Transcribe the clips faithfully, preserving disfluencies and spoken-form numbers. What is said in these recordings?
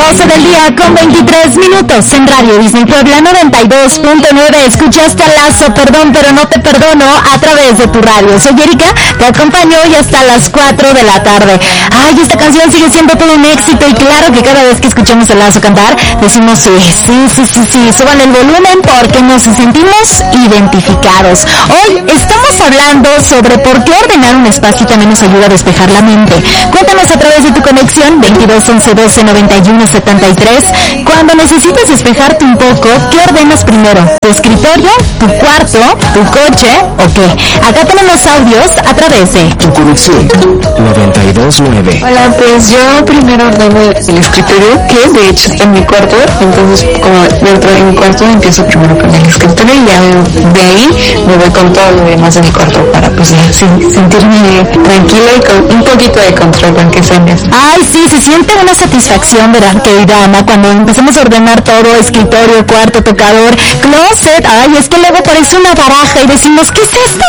doce del día con veintitrés minutos en Radio Disney Puebla noventa y dos punto nueve. Escuchaste a Lazo, perdón, pero no te perdono a través de tu radio. Soy Erika, te acompaño hoy hasta las cuatro de la tarde. Ay, esta canción sigue siendo todo un éxito y claro que cada vez que escuchamos a Lazo cantar, decimos sí, sí, sí, sí, sí, suban el volumen porque nos sentimos identificados. Hoy estamos hablando sobre por qué ordenar un espacio también nos ayuda a despejar la mente. Cuéntanos a través de tu conexión veintidós once doce noventa y uno setenta y tres. Cuando necesitas despejarte un poco, ¿qué ordenas primero? ¿Tu escritorio? ¿Tu cuarto? ¿Tu coche? ¿O qué? Acá tenemos audios a través de tu conexión noventa y dos nueve. Hola, pues yo primero ordeno el escritorio, que de hecho está en mi cuarto, entonces como dentro de mi cuarto empiezo primero con el escritorio y ya de ahí me voy con todo lo demás de mi cuarto para pues ya sí, sentirme tranquila y con un poquito de control, aunque sea en eso. Ay, sí, se siente una satisfacción, ¿verdad, querida Ana? Cuando empezamos a ordenar todo, escritorio, cuarto, tocador, closet, ay, es que luego parece una baraja y decimos, ¿qué es esto?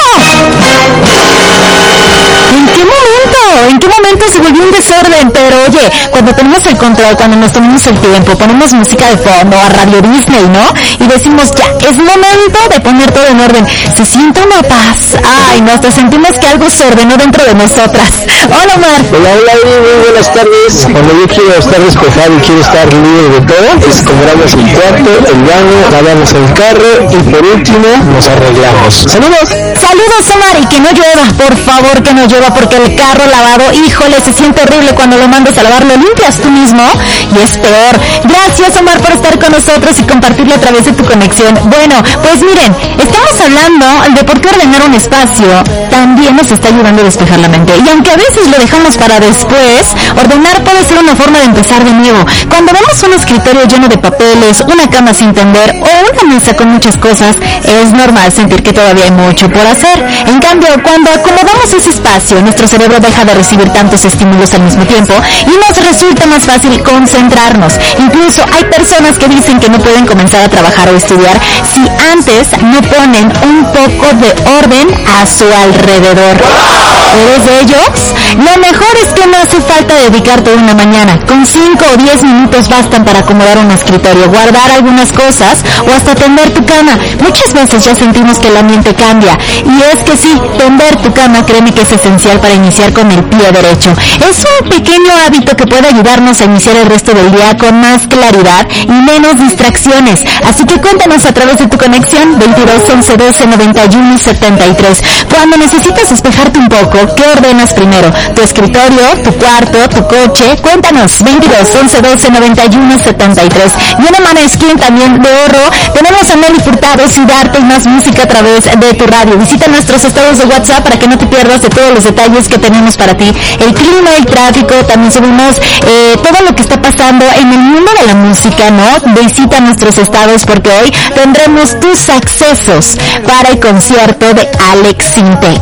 ¿En qué momento? ¿En qué momento se volvió un desorden? Pero oye, cuando tenemos el control, cuando nos tomamos el tiempo, ponemos música de fondo a Radio Disney, ¿no? Y decimos, ya, es momento de poner todo en orden. Se siente una paz. Ay, no, hasta sentimos que algo se ordenó dentro de nosotras. Hola, Omar. Hola, hola, muy buenas tardes. Cuando yo quiero estar despejado y quiero estar libre de todo, pues compramos el cuarto, el baño, lavamos el carro y por último nos arreglamos. ¡Saludos! Saludos, Omar, y que no llueva, por favor que no llueva, porque el carro lavado, híjole, se siente horrible cuando lo mandas a lavar, lo limpias tú mismo y es peor. Gracias, Omar, por estar con nosotros y compartirlo a través de tu conexión. Bueno, pues miren, estamos hablando de por qué ordenar un espacio también nos está ayudando a despejar la mente. Y aunque a veces lo dejamos para después, ordenar puede ser una forma de empezar de nuevo. Cuando vemos un escritorio lleno de papeles, una cama sin tender o una mesa con muchas cosas, es normal sentir que todavía hay mucho por hacer. En cambio, cuando acomodamos ese espacio, nuestro cerebro deja de recibir tantos estímulos al mismo tiempo y nos resulta más fácil concentrarnos. Incluso hay personas que dicen que no pueden comenzar a trabajar o estudiar si antes no ponen un poco de orden a su alrededor. ¿Eres de ellos? Lo mejor es que no hace falta dedicar toda una mañana. Con cinco o diez minutos bastan para acomodar un escritorio, guardar algunas cosas o hasta tender tu cama. Muchas veces ya sentimos que el ambiente cambia. Y es que sí, tender tu cama, créeme que es esencial para iniciar con el pie derecho. Es un pequeño hábito que puede ayudarnos a iniciar el resto del día con más claridad y menos distracciones. Así que cuéntanos a través de tu conexión veintidós once doce noventa y uno setenta y tres. Cuando necesitas despejarte un poco, ¿qué ordenas primero? ¿Tu escritorio, tu cuarto, tu coche? Cuéntanos, veintidós once doce noventa y uno setenta y tres. Y una Maneskin también de oro. Tenemos a Nelly Furtado y darte más música a través de tu radio. Visita nuestros estados de WhatsApp para que no te pierdas de todos los detalles que tenemos para ti. El clima, el tráfico, también subimos eh, todo lo que está pasando en el mundo de la música, ¿no? Visita nuestros estados porque hoy tendremos tus accesos para el concierto de Alex Sintek.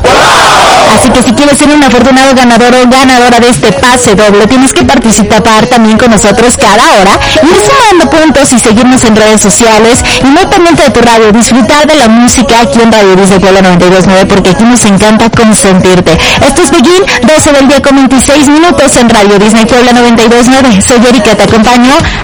Así que si quieres ser un afortunado ganador o ganadora de este pase doble, tienes que participar también con nosotros cada hora, ir sumando puntos y seguirnos en redes sociales y muy pendiente de tu radio, disfrutar de la música aquí en Radio Disney Puebla noventa y dos nueve porque aquí nos encanta consentirte. Esto es Begin, doce del día con veintiséis minutos en Radio Disney Puebla noventa y dos nueve. Soy Erika, te acompaño